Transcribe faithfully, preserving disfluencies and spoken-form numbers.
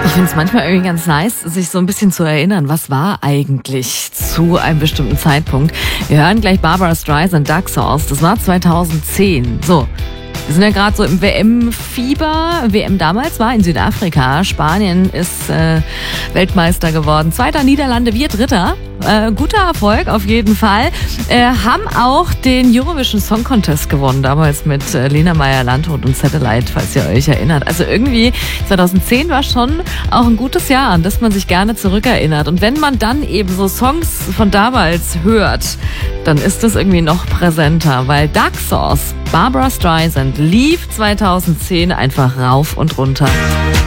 Ich finde es manchmal irgendwie ganz nice, sich so ein bisschen zu erinnern, was war eigentlich zu einem bestimmten Zeitpunkt. Wir hören gleich Barbra Streisand, Dark Souls. Das war zweitausendzehn. So, wir sind ja gerade so im W M-Fieber. W M damals war in Südafrika. Spanien ist äh, Weltmeister geworden. Zweiter Niederlande, wir Dritter. Äh, guter Erfolg auf jeden Fall. Äh, haben auch den Eurovision Song Contest gewonnen, damals mit äh, Lena Meyer-Landrut und Satellite, falls ihr euch erinnert. Also irgendwie zweitausendzehn war schon auch ein gutes Jahr, an das man sich gerne zurückerinnert. Und wenn man dann eben so Songs von damals hört, dann ist das irgendwie noch präsenter, weil Dark Souls, Barbra Streisand, lief zweitausendzehn einfach rauf und runter.